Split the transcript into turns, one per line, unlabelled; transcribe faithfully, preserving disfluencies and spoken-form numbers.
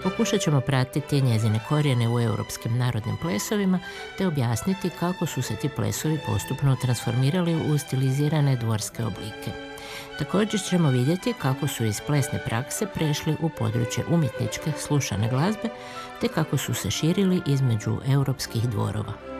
Pokušat ćemo pratiti njezine korijene u europskim narodnim plesovima te objasniti kako su se ti plesovi postupno transformirali u stilizirane dvorske oblike. Također ćemo vidjeti kako su iz plesne prakse prešli u područje umjetničke slušane glazbe te kako su se širili između europskih dvorova.